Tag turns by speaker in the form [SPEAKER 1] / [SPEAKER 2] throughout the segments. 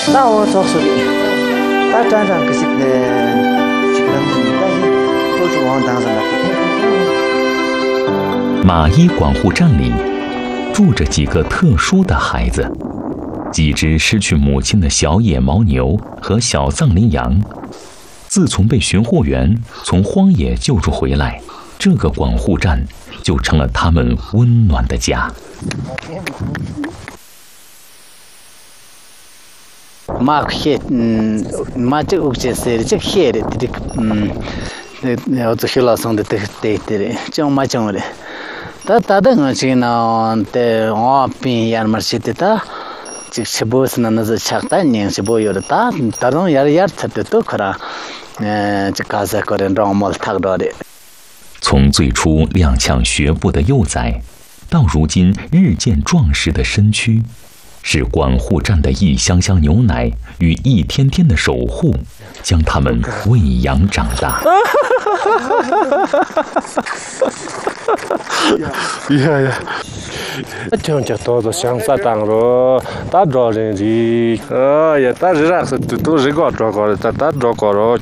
[SPEAKER 1] 那我早说的，大站上可是这个但是都是往当上的。
[SPEAKER 2] 马伊管护站里住着几个特殊的孩子，几只失去母亲的小野牦牛和小藏羚羊。自从被巡护员从荒野救助回来，这个管护站就成了他们温暖的家。
[SPEAKER 1] 马这个就是这些的，要做些老松的，对，这样马讲的。他的我这呢，的我边也没事的，他这是不是那是吃的，你是不有的，他那也吃的都可能，这casa可能让我们太多的。
[SPEAKER 2] 从最初踉跄学步的幼崽，到如今日渐壮实的身躯，是管护站的一箱箱牛奶与一天天的守护，将他们喂养长大。
[SPEAKER 3] 呀，听着多多想啥当咯，打着人的，呀，打人家是都是个着个的，打着个咯。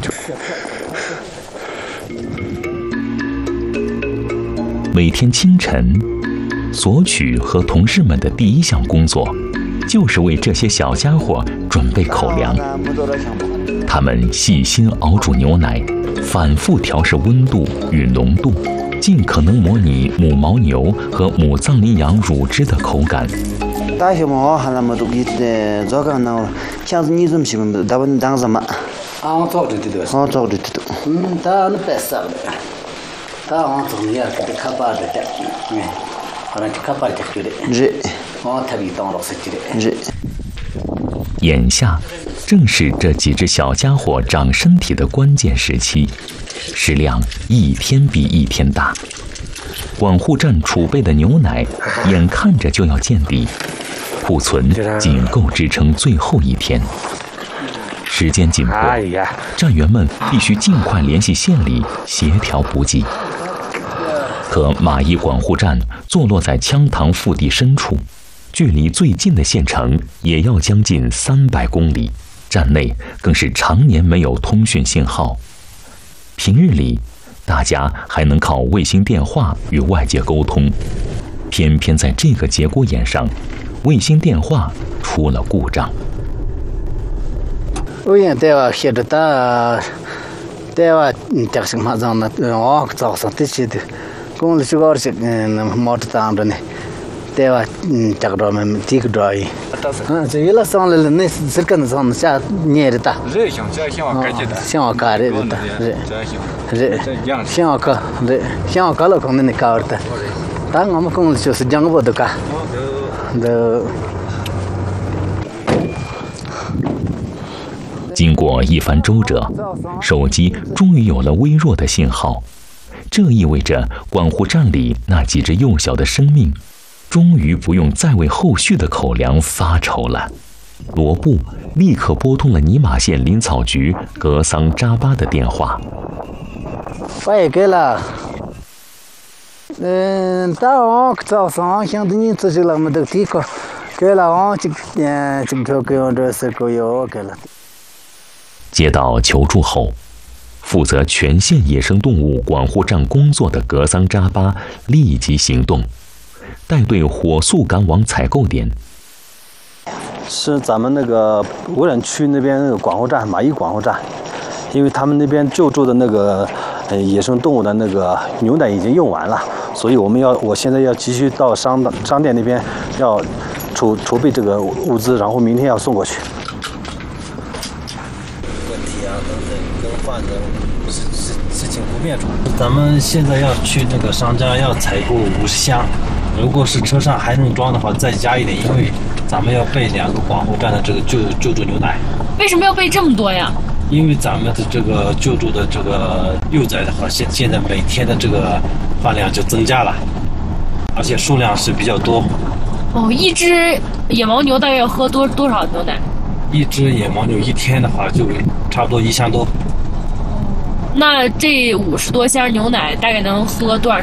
[SPEAKER 2] 每天清晨，索取和同事们的第一项工作，就是为这些小家伙准备口粮。他们细心熬煮牛奶，反复调试温度与浓度，尽可能模拟母牦牛和母藏羚羊乳汁的口感。
[SPEAKER 1] 大小猫还那么多的，这个呢，像是你这么喜欢，大部分当什么？我早就知道。他那白色的，他我从那个卡巴的，可能卡巴的去的。是，我特别当老师去的。是。
[SPEAKER 2] 眼下正是这几只小家伙长身体的关键时期，食量一天比一天大。管护站储备的牛奶眼看着就要见底，库存仅够支撑最后一天。时间紧迫，站员们必须尽快联系县里协调补给。可马伊管护站坐落在羌塘腹地深处，距离最近的县城也要将近300公里，站内更是常年没有通讯信号。平日里，大家还能靠卫星电话与外界沟通，偏偏在这个节骨眼上，卫星电话出了故障。
[SPEAKER 1] 我也对我写的他，对我这是马上的，我早上这些的，公路这个是毛着当着呢。对吧？这个我们这个专业，这原来上来了，那是跟上下年的大。
[SPEAKER 3] 这像我干的。
[SPEAKER 1] 像我干的，是，像我干，对，像我干了可能你干的，但我们公司就是讲不得干，的。
[SPEAKER 2] 经过一番周折，手机终于有了微弱的信号，这意味着管护站里那几只幼小的生命终于不用再为后续的口粮发愁了。罗布立刻拨通了尼玛县林草局格桑扎巴的电话。
[SPEAKER 1] 我也给了，大王早上想着你自己那么多地方，给了我这条给我这是够有给了。
[SPEAKER 2] 接到求助后，负责全县野生动物管护站工作的格桑扎巴立即行动，带队火速赶往采购点。
[SPEAKER 4] 是咱们那个无人区那边那个管护站，马伊管护站，因为他们那边救助的那个野生动物的那个牛奶已经用完了，所以我现在要急需到商店那边要储备这个物资，然后明天要送过去。
[SPEAKER 5] 问题啊等等更换的事情不便出。咱们现在要去那个商家要采购50箱，如果是车上还能装的话，再加一点，因为咱们要备2个管护站的这个救助牛奶。
[SPEAKER 6] 为什么要备这么多呀？
[SPEAKER 5] 因为咱们的这个救助的这个幼崽的话，现在每天的这个饭量就增加了，而且数量是比较多。
[SPEAKER 6] 哦，一只野牦牛大概要喝多少牛奶？
[SPEAKER 5] 一只野牦牛一天的话就差不多1箱多。
[SPEAKER 6] 那这50多箱牛奶大概能喝多少